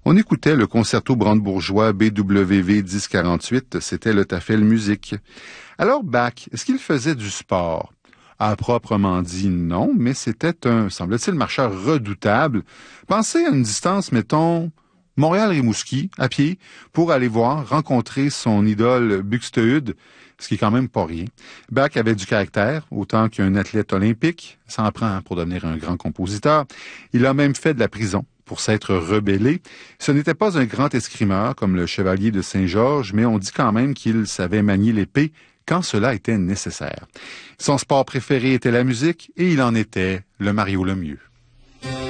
On écoutait le concerto brandebourgeois BWV 1048, c'était le Tafel Musique. Alors Bach, est-ce qu'il faisait du sport? À proprement dit, non, mais c'était semble-t-il, marcheur redoutable. Pensez à une distance, mettons, Montréal-Rimouski, à pied, pour aller rencontrer son idole Buxtehude, ce qui est quand même pas rien. Bach avait du caractère, autant qu'un athlète olympique, ça en prend pour devenir un grand compositeur. Il a même fait de la prison pour s'être rebellé. Ce n'était pas un grand escrimeur comme le chevalier de Saint-Georges, mais on dit quand même qu'il savait manier l'épée quand cela était nécessaire. Son sport préféré était la musique et il en était le Mario Lemieux.